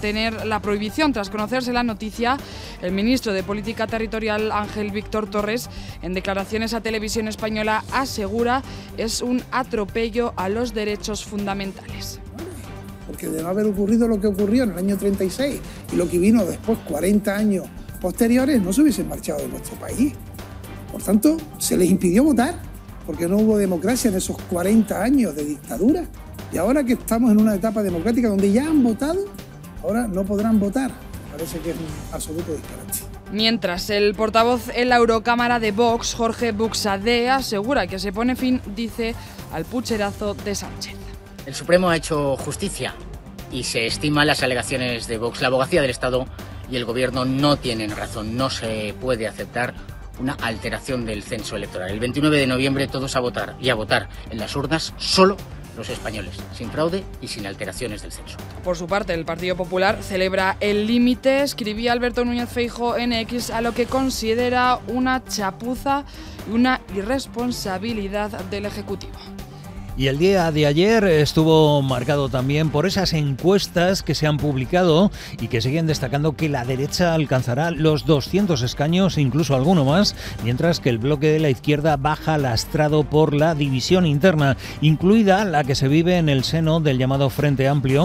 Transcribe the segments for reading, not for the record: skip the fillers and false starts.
mantener la prohibición. Tras conocerse la noticia, el ministro de Política Territorial, Ángel Víctor Torres, en declaraciones a Televisión Española, asegura es un atropello a los derechos fundamentales. Porque de no haber ocurrido lo que ocurrió en el año 36 y lo que vino después, 40 años posteriores, no se hubiesen marchado de nuestro país. Por tanto, se les impidió votar, porque no hubo democracia en esos 40 años de dictadura. Y ahora que estamos en una etapa democrática donde ya han votado, ahora no podrán votar. Parece que es un absoluto disparate. Mientras, el portavoz en la Eurocámara de Vox, Jorge Buxadé, asegura que se pone fin, dice, al pucherazo de Sánchez. El Supremo ha hecho justicia y se estiman las alegaciones de Vox. La Abogacía del Estado y el Gobierno no tienen razón. No se puede aceptar una alteración del censo electoral. El 29 de noviembre todos a votar y a votar en las urnas, solo los españoles, sin fraude y sin alteraciones del censo. Por su parte, el Partido Popular celebra el límite, escribía Alberto Núñez Feijóo en X, a lo que considera una chapuza y una irresponsabilidad del Ejecutivo. Y el día de ayer estuvo marcado también por esas encuestas que se han publicado y que siguen destacando que la derecha alcanzará los 200 escaños, incluso alguno más, mientras que el bloque de la izquierda baja lastrado por la división interna, incluida la que se vive en el seno del llamado Frente Amplio,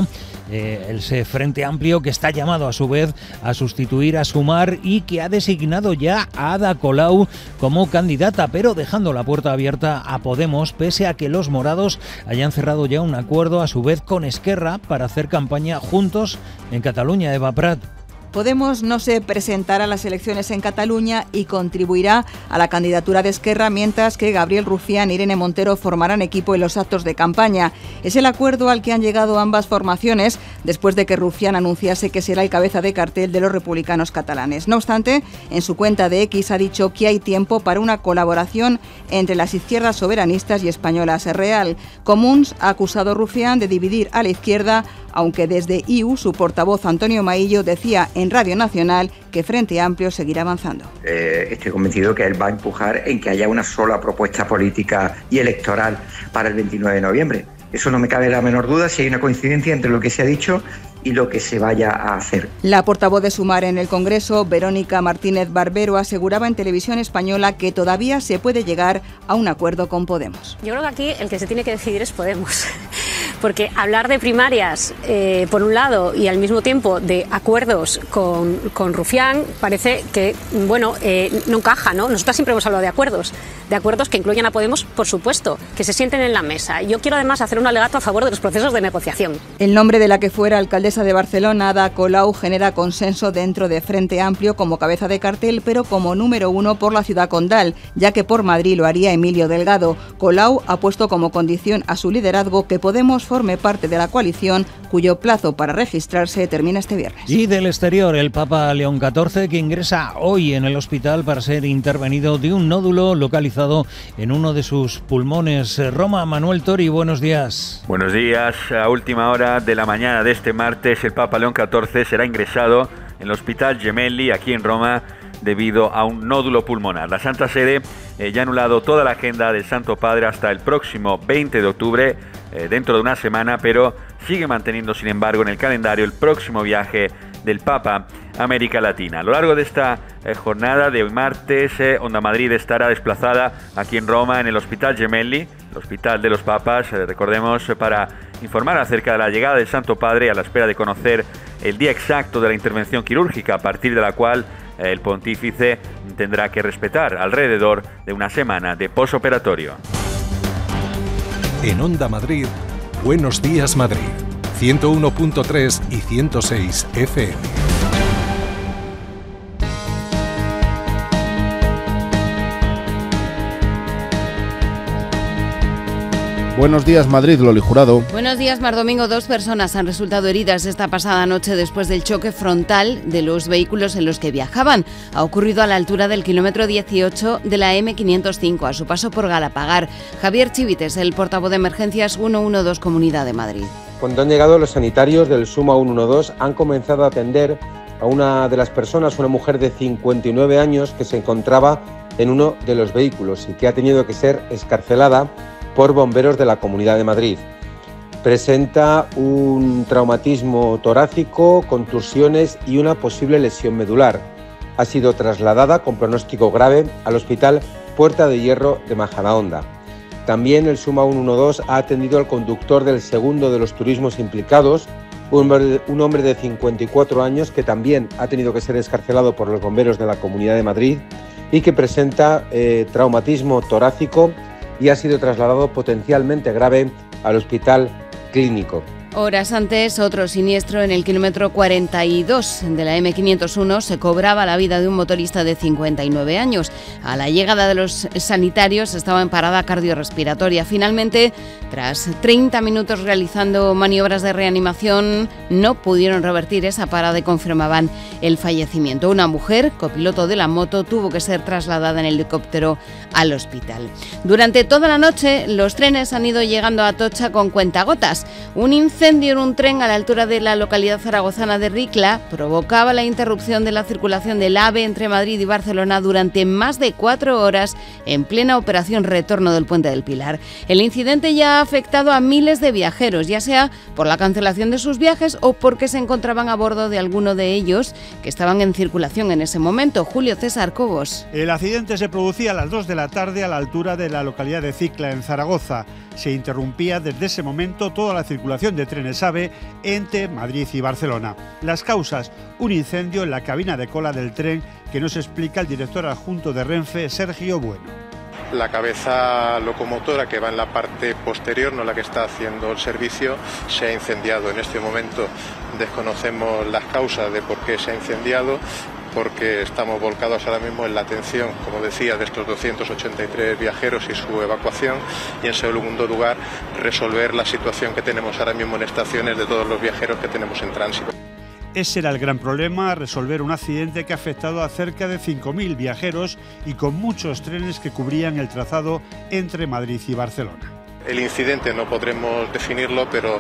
ese Frente Amplio que está llamado a su vez a sustituir a Sumar y que ha designado ya a Ada Colau como candidata, pero dejando la puerta abierta a Podemos, pese a que los morados hayan cerrado ya un acuerdo a su vez con Esquerra para hacer campaña juntos en Cataluña. Eva Prat. Podemos no se presentará a las elecciones en Cataluña y contribuirá a la candidatura de Esquerra, mientras que Gabriel Rufián e Irene Montero formarán equipo en los actos de campaña. Es el acuerdo al que han llegado ambas formaciones después de que Rufián anunciase que será el cabeza de cartel de los republicanos catalanes. No obstante, en su cuenta de X ha dicho que hay tiempo para una colaboración entre las izquierdas soberanistas y españolas. Real Comuns ha acusado a Rufián de dividir a la izquierda, aunque desde IU su portavoz Antonio Maillo decía en Radio Nacional que Frente Amplio seguirá avanzando. Estoy convencido que él va a empujar en que haya una sola propuesta política y electoral para el 29 de noviembre. Eso no me cabe la menor duda si hay una coincidencia entre lo que se ha dicho y lo que se vaya a hacer. La portavoz de Sumar en el Congreso, Verónica Martínez Barbero, aseguraba en Televisión Española que todavía se puede llegar a un acuerdo con Podemos. Yo creo que aquí el que se tiene que decidir es Podemos. Porque hablar de primarias, por un lado, y al mismo tiempo de acuerdos con Rufián, parece que, bueno, no encaja, ¿no? Nosotras siempre hemos hablado de acuerdos que incluyan a Podemos, por supuesto, que se sienten en la mesa. Yo quiero además hacer un alegato a favor de los procesos de negociación. El nombre de la que fuera alcaldesa de Barcelona, Ada Colau, genera consenso dentro de Frente Amplio como cabeza de cartel, pero como número uno por la ciudad condal, ya que por Madrid lo haría Emilio Delgado. Colau ha puesto como condición a su liderazgo que Podemos forme parte de la coalición, cuyo plazo para registrarse termina este viernes. Y del exterior, el Papa León XIV, que ingresa hoy en el hospital para ser intervenido de un nódulo localizado en uno de sus pulmones. Roma, Manuel Tori, buenos días. Buenos días. A última hora de la mañana de este martes, el Papa León XIV será ingresado en el Hospital Gemelli, aquí en Roma, debido a un nódulo pulmonar. La Santa Sede ya ha anulado toda la agenda del Santo Padre hasta el próximo 20 de octubre, dentro de una semana, pero sigue manteniendo, sin embargo, en el calendario el próximo viaje del Papa a América Latina. A lo largo de esta jornada de hoy martes, Onda Madrid estará desplazada aquí en Roma, en el Hospital Gemelli, el Hospital de los Papas, recordemos, para informar acerca de la llegada del Santo Padre, a la espera de conocer el día exacto de la intervención quirúrgica, a partir de la cual el pontífice tendrá que respetar alrededor de una semana de posoperatorio. En Onda Madrid, Buenos Días Madrid, 101.3 y 106 FM. Buenos días Madrid, Loli Jurado. Buenos días, Mar Domingo. 2 personas han resultado heridas esta pasada noche después del choque frontal de los vehículos en los que viajaban. Ha ocurrido a la altura del kilómetro 18 de la M505, a su paso por Galapagar. Javier Chivites, el portavoz de emergencias 112 Comunidad de Madrid. Cuando han llegado los sanitarios del SUMA 112, han comenzado a atender a una de las personas, una mujer de 59 años que se encontraba en uno de los vehículos y que ha tenido que ser excarcelada por bomberos de la Comunidad de Madrid. Presenta un traumatismo torácico, contusiones y una posible lesión medular. Ha sido trasladada con pronóstico grave al Hospital Puerta de Hierro de Majadahonda. También el Suma 112 ha atendido al conductor del segundo de los turismos implicados, un hombre de 54 años que también ha tenido que ser excarcelado por los bomberos de la Comunidad de Madrid y que presenta traumatismo torácico y ha sido trasladado potencialmente grave al Hospital Clínico. Horas antes, otro siniestro en el kilómetro 42 de la M501 se cobraba la vida de un motorista de 59 años. A la llegada de los sanitarios estaba en parada cardiorrespiratoria. Finalmente, tras 30 minutos realizando maniobras de reanimación, no pudieron revertir esa parada y confirmaban el fallecimiento. Una mujer, copiloto de la moto, tuvo que ser trasladada en helicóptero al hospital. Durante toda la noche, los trenes han ido llegando a Atocha con cuentagotas. Un incendio en un tren a la altura de la localidad zaragozana de Ricla provocaba la interrupción de la circulación del AVE entre Madrid y Barcelona durante más de 4 horas en plena operación retorno del Puente del Pilar. El incidente ya ha afectado a miles de viajeros, ya sea por la cancelación de sus viajes o porque se encontraban a bordo de alguno de ellos que estaban en circulación en ese momento. Julio César Cobos. El accidente se producía a las 2 de la tarde a la altura de la localidad de Cicla, en Zaragoza. Se interrumpía desde ese momento toda la circulación de trenes AVE entre Madrid y Barcelona. Las causas: un incendio en la cabina de cola del tren que nos explica el director adjunto de Renfe, Sergio Bueno. La cabeza locomotora que va en la parte posterior, no la que está haciendo el servicio, se ha incendiado. En este momento desconocemos las causas de por qué se ha incendiado, porque estamos volcados ahora mismo en la atención, como decía, de estos 283 viajeros y su evacuación, y en segundo lugar resolver la situación que tenemos ahora mismo en estaciones de todos los viajeros que tenemos en tránsito. Ese era el gran problema, resolver un accidente que ha afectado a cerca de 5.000 viajeros y con muchos trenes que cubrían el trazado entre Madrid y Barcelona. El incidente no podremos definirlo, pero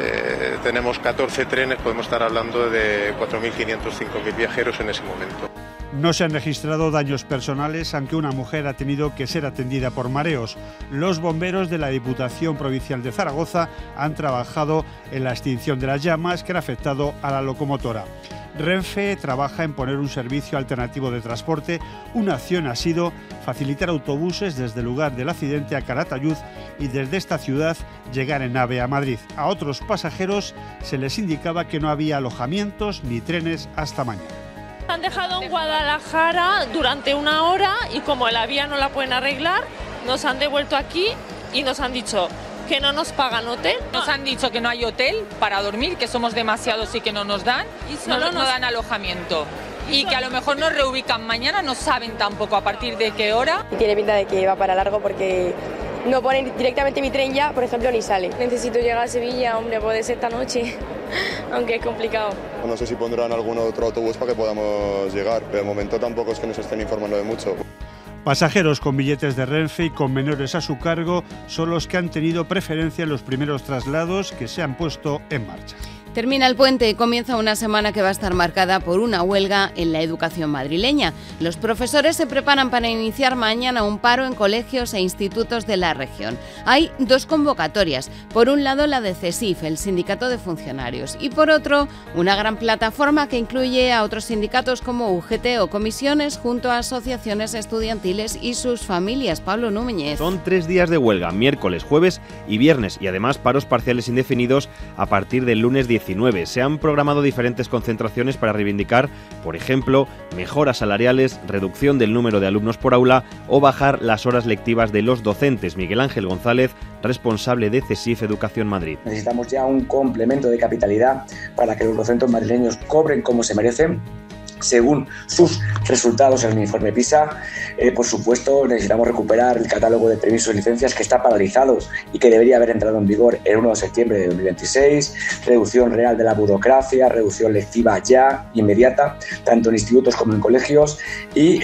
tenemos 14 trenes, podemos estar hablando de 4.500, 5.000 viajeros en ese momento. No se han registrado daños personales, aunque una mujer ha tenido que ser atendida por mareos. Los bomberos de la Diputación Provincial de Zaragoza han trabajado en la extinción de las llamas que han afectado a la locomotora. Renfe trabaja en poner un servicio alternativo de transporte. Una acción ha sido facilitar autobuses desde el lugar del accidente a Calatayud y desde esta ciudad llegar en AVE a Madrid. A otros pasajeros se les indicaba que no había alojamientos ni trenes hasta mañana. Han dejado en Guadalajara durante 1 hora y como la vía no la pueden arreglar, nos han devuelto aquí y nos han dicho que no nos pagan hotel. Nos han dicho que no hay hotel para dormir, que somos demasiados y que no nos dan, no dan alojamiento. Y que a lo mejor nos reubican mañana, no saben tampoco a partir de qué hora. Y tiene pinta de que va para largo porque no ponen directamente mi tren ya, por ejemplo, ni sale. Necesito llegar a Sevilla, hombre, puede ser esta noche, aunque es complicado. No sé si pondrán algún otro autobús para que podamos llegar, pero de momento tampoco es que nos estén informando de mucho. Pasajeros con billetes de Renfe y con menores a su cargo son los que han tenido preferencia en los primeros traslados que se han puesto en marcha. Termina el puente y comienza una semana que va a estar marcada por una huelga en la educación madrileña. Los profesores se preparan para iniciar mañana un paro en colegios e institutos de la región. Hay 2 convocatorias. Por un lado, la de CESIF, el sindicato de funcionarios, y por otro, una gran plataforma que incluye a otros sindicatos como UGT o comisiones junto a asociaciones estudiantiles y sus familias. Pablo Núñez. Son 3 días de huelga, miércoles, jueves y viernes, y además paros parciales indefinidos a partir del lunes 19. Se han programado diferentes concentraciones para reivindicar, por ejemplo, mejoras salariales, reducción del número de alumnos por aula o bajar las horas lectivas de los docentes. Miguel Ángel González, responsable de CESIF Educación Madrid. Necesitamos ya un complemento de capitalidad para que los docentes madrileños cobren como se merecen, según sus resultados en el informe PISA. Por supuesto, necesitamos recuperar el catálogo de permisos y licencias que está paralizado y que debería haber entrado en vigor el 1 de septiembre de 2026, reducción real de la burocracia, reducción lectiva ya, inmediata, tanto en institutos como en colegios y,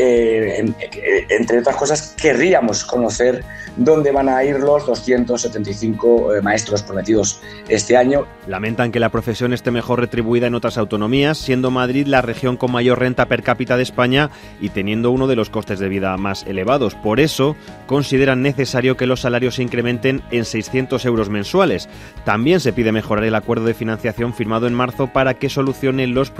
entre otras cosas, querríamos conocer dónde van a ir los 275 maestros prometidos este año. Lamentan que la profesión esté mejor retribuida en otras autonomías, siendo Madrid la región con mayor mayor renta per cápita de España y teniendo uno de los costes de vida más elevados. Por eso consideran necesario que los salarios se incrementen en 600 euros mensuales. También se pide mejorar el acuerdo de financiación firmado en marzo para que solucione los